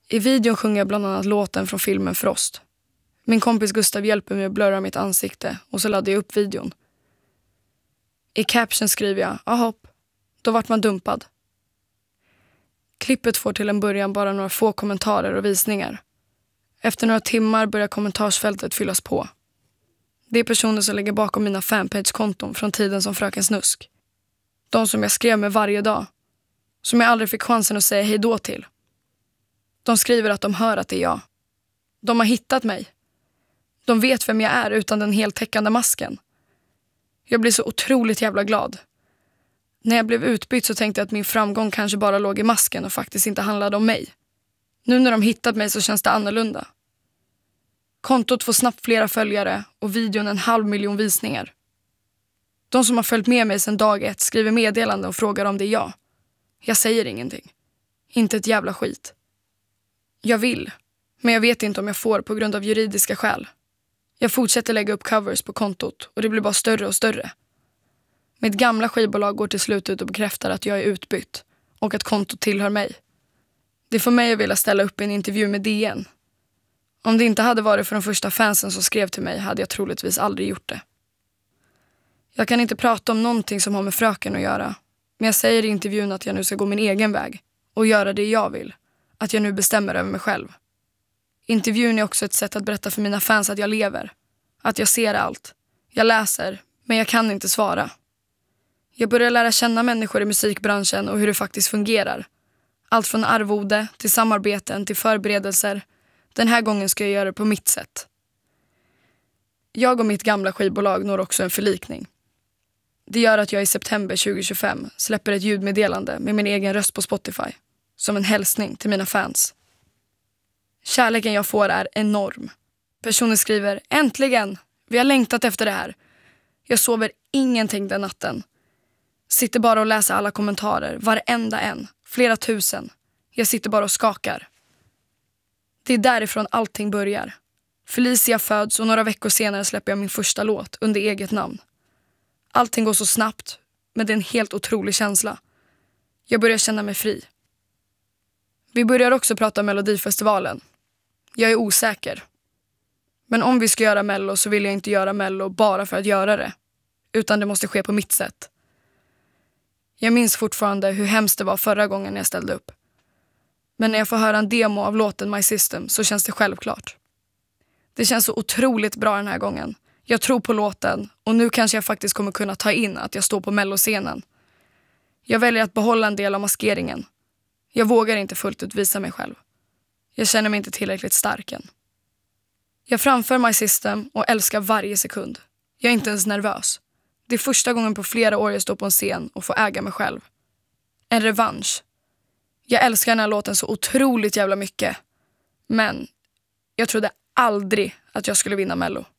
I videon sjunger jag bland annat låten från filmen Frost. Min kompis Gustav hjälper mig att blurra mitt ansikte och så laddar jag upp videon. I caption skriver jag, ahopp, då vart man dumpad. Klippet får till en början bara några få kommentarer och visningar. Efter några timmar börjar kommentarsfältet fyllas på. Det är personer som ligger bakom mina fanpage-konton från tiden som Fröken Snusk. De som jag skrev med varje dag. Som jag aldrig fick chansen att säga hej då till. De skriver att de hör att det är jag. De har hittat mig. De vet vem jag är utan den heltäckande masken. Jag blir så otroligt jävla glad. När jag blev utbytt så tänkte jag att min framgång kanske bara låg i masken och faktiskt inte handlade om mig. Nu när de hittat mig så känns det annorlunda. Kontot får snabbt flera följare och videon 500 000 visningar. De som har följt med mig sedan dag 1 skriver meddelanden och frågar om det är jag. Jag säger ingenting. Inte ett jävla skit. Jag vill, men jag vet inte om jag får på grund av juridiska skäl. Jag fortsätter lägga upp covers på kontot och det blir bara större och större. Mitt gamla skivbolag går till slut ut och bekräftar att jag är utbytt och att kontot tillhör mig. Det får mig att vilja ställa upp i en intervju med DN. Om det inte hade varit för de första fansen som skrev till mig hade jag troligtvis aldrig gjort det. Jag kan inte prata om någonting som har med Fröken att göra, men jag säger i intervjun att jag nu ska gå min egen väg och göra det jag vill. Att jag nu bestämmer över mig själv. Intervjun är också ett sätt att berätta för mina fans att jag lever. Att jag ser allt. Jag läser, men jag kan inte svara. Jag börjar lära känna människor i musikbranschen och hur det faktiskt fungerar. Allt från arvode till samarbeten till förberedelser. Den här gången ska jag göra det på mitt sätt. Jag och mitt gamla skivbolag når också en förlikning. Det gör att jag i september 2025 släpper ett ljudmeddelande med min egen röst på Spotify. Som en hälsning till mina fans. Kärleken jag får är enorm. Personer skriver, äntligen! Vi har längtat efter det här. Jag sover ingenting den natten. Sitter bara och läser alla kommentarer, varenda en. Flera tusen. Jag sitter bara och skakar. Det är därifrån allting börjar. Felicia föds och några veckor senare släpper jag min första låt under eget namn. Allting går så snabbt, men det är en helt otrolig känsla. Jag börjar känna mig fri. Vi börjar också prata om Melodifestivalen. Jag är osäker. Men om vi ska göra Mello så vill jag inte göra Mello bara för att göra det. Utan det måste ske på mitt sätt. Jag minns fortfarande hur hemskt det var förra gången jag ställde upp. Men när jag får höra en demo av låten My System så känns det självklart. Det känns så otroligt bra den här gången. Jag tror på låten och nu kanske jag faktiskt kommer kunna ta in att jag står på Mello-scenen. Jag väljer att behålla en del av maskeringen. Jag vågar inte fullt ut visa mig själv. Jag känner mig inte tillräckligt stark än. Jag framför My System och älskar varje sekund. Jag är inte ens nervös. Det är första gången på flera år jag står på en scen och får äga mig själv. En revansch. Jag älskar den här låten så otroligt jävla mycket. Men jag trodde aldrig att jag skulle vinna Mello.